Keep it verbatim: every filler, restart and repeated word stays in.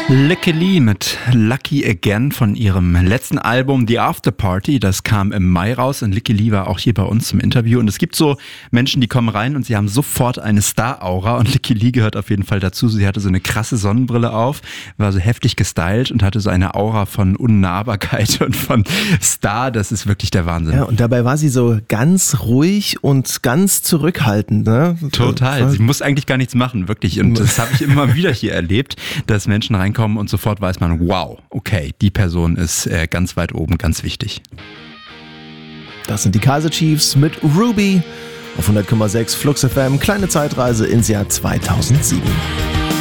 Lykke Li mit Lucky Again von ihrem letzten Album The After Party. Das kam im Mai raus und Lykke Li war auch hier bei uns zum Interview. Und es gibt so Menschen, die kommen rein und sie haben sofort eine Star-Aura und Lykke Li gehört auf jeden Fall dazu. Sie hatte so eine krasse Sonnenbrille auf, war so heftig gestylt und hatte so eine Aura von Unnahbarkeit und von Star. Das ist wirklich der Wahnsinn. Ja, und dabei war sie so ganz ruhig und ganz zurückhaltend. Ne? Total. Sie muss eigentlich gar nichts machen, wirklich. Und das habe ich immer wieder hier erlebt, dass Menschen reinkommen und sofort weiß man, wow, okay, die Person ist äh, ganz weit oben, ganz wichtig. Das sind die Kaiser Chiefs mit Ruby auf hundert Komma sechs Flux F M. Kleine Zeitreise ins Jahr zweitausendsieben.